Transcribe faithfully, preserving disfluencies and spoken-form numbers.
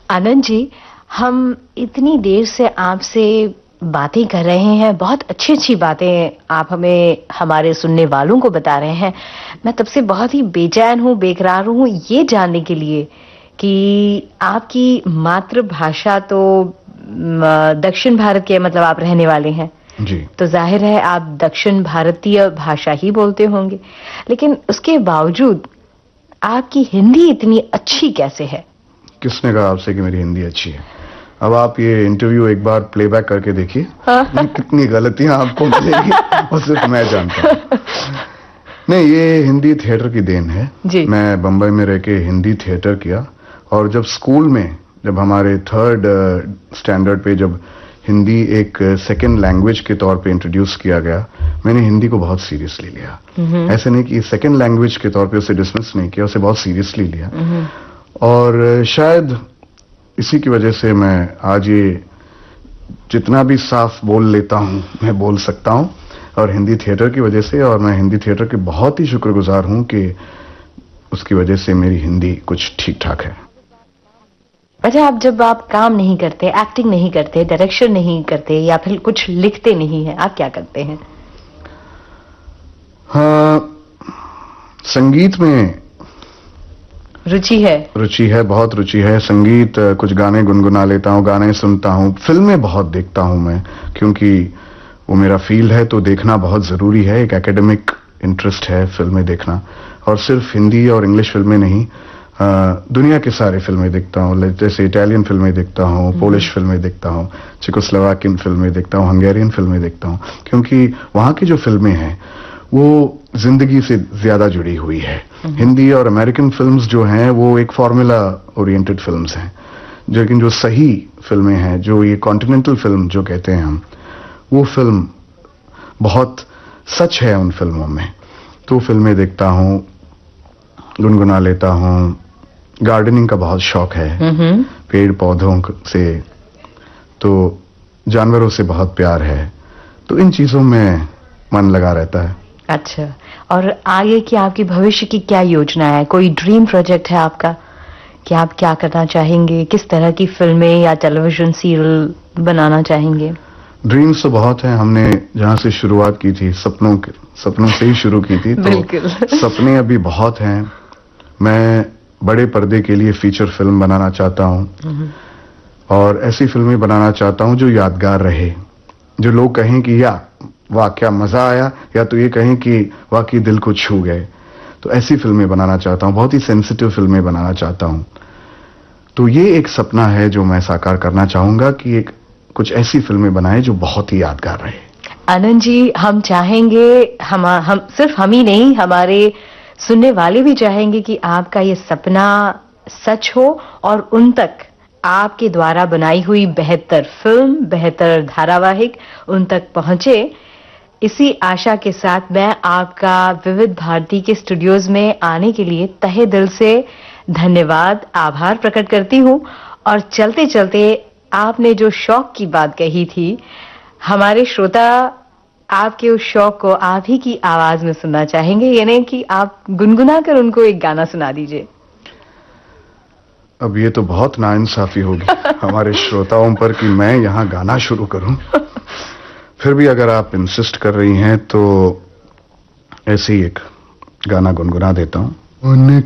आनंद जी, हम इतनी देर से आपसे बातें कर रहे हैं, बहुत अच्छी-अच्छी बातें आप हमें हमारे सुनने वालों को बता रहे हैं। मैं तब से बहुत ही बेचैन हूँ, बेकरार हूँ ये जानने के लिए कि आपकी मातृभाषा तो म दक्षिण भारत के मतलब आप रहने वाले हैं। जी। तो ज़ाहिर है आप दक्षिण भारतीय भाषा ही बोलते होंगे। लेकिन उसके बावजूद आपकी हिंदी इतनी अच्छी कैसे है? किसने कहा आपसे कि मेरी हिंदी अच्छी है? अब आप ये इंटरव्यू एक बार प्लेबैक करके देखिए, कितनी गलतियां आपको मिलेगी और सिर्फ मैं जानता हूं। नहीं, ये हिंदी थिएटर की देन है। जी। मैं बंबई में रह के हिंदी थिएटर किया और जब स्कूल में जब हमारे थर्ड स्टैंडर्ड पे जब हिंदी एक सेकंड लैंग्वेज के तौर पे इंट्रोड्यूस किया गया, मैंने हिंदी को बहुत सीरियसली लिया। ऐसे नहीं कि सेकंड लैंग्वेज के तौर पे उसे डिसमिस नहीं किया, उसे बहुत सीरियसली लिया। और शायद इसी की वजह से मैं आज ये जितना भी साफ बोल लेता हूं मैं बोल सकता हूं, और हिंदी थिएटर की वजह से, और मैं हिंदी थिएटर के बहुत ही शुक्रगुजार हूं कि उसकी वजह से मेरी हिंदी कुछ ठीक ठाक है। अच्छा, आप जब आप काम नहीं करते, एक्टिंग नहीं करते, डायरेक्शन नहीं करते या फिर कुछ लिखते नहीं हैं, आप क्या करते हैं? हाँ, संगीत में रुचि है। रुचि है, बहुत रुचि है। संगीत, कुछ गाने गुनगुना लेता हूँ, गाने सुनता हूँ। फिल्में बहुत देखता हूँ मैं, क्योंकि वो मेरा फील्ड है तो देखना बहुत जरूरी है। एक एकेडमिक इंटरेस्ट है फिल्में देखना, और सिर्फ हिंदी और इंग्लिश फिल्में नहीं, आ, दुनिया के सारे फिल्में देखता हूँ। जैसे इटालियन फिल्में देखता हूँ, पोलिश फिल्में देखता हूँ, चेकोस्लोवाकियन फिल्में देखता हूँ, हंगेरियन फिल्में देखता हूँ, क्योंकि वहां की जो फिल्में हैं वो जिंदगी से ज्यादा जुड़ी हुई है। हिंदी और अमेरिकन फिल्म्स जो हैं वो एक फॉर्मूला ओरिएंटेड फिल्म्स हैं, लेकिन जो सही फिल्में हैं, जो ये कॉन्टिनेंटल फिल्म जो कहते हैं हम, वो फिल्म बहुत सच है उन फिल्मों में। तो फिल्में देखता हूँ, गुनगुना लेता हूँ। गार्डनिंग का बहुत शौक है, पेड़ पौधों से, तो जानवरों से बहुत प्यार है, तो इन चीजों में मन लगा रहता है। अच्छा, और आगे की आपकी भविष्य की क्या योजना है? कोई ड्रीम प्रोजेक्ट है आपका कि आप क्या करना चाहेंगे? किस तरह की फिल्में या टेलीविजन सीरियल बनाना चाहेंगे? ड्रीम्स तो बहुत हैं। हमने जहां से शुरुआत की थी, सपनों के सपनों से ही शुरू की थी, तो सपने अभी बहुत हैं। मैं बड़े पर्दे के लिए फीचर फिल्म बनाना चाहता हूं, और ऐसी फिल्में बनाना चाहता हूं जो यादगार रहे, जो लोग कहें कि या वाह क्या मजा आया, या तो ये कहें कि वाकई दिल को छू गए। तो ऐसी फिल्में बनाना चाहता हूं, बहुत ही सेंसिटिव फिल्में बनाना चाहता हूं। तो ये एक सपना है जो मैं साकार करना चाहूंगा कि एक कुछ ऐसी फिल्में बनाएं जो बहुत ही यादगार रहे। आनंद जी, हम चाहेंगे, हम हम सिर्फ हम ही नहीं, हमारे सुनने वाले भी चाहेंगे कि आपका ये सपना सच हो और उन तक आपके द्वारा बनाई हुई बेहतर फिल्म, बेहतर धारावाहिक उन तक पहुंचे। इसी आशा के साथ मैं आपका विविध भारती के स्टूडियोज में आने के लिए तहे दिल से धन्यवाद, आभार प्रकट करती हूं। और चलते चलते आपने जो शौक की बात कही थी, हमारे श्रोता आपके उस शौक को आप ही की आवाज में सुनना चाहेंगे, यानी कि आप गुनगुना कर उनको एक गाना सुना दीजिए। अब ये तो बहुत नाइंसाफी होगी हमारे श्रोताओं पर कि मैं यहाँ गाना शुरू करूं। फिर भी अगर आप इंसिस्ट कर रही हैं तो ऐसे ही एक गाना गुनगुना देता हूं।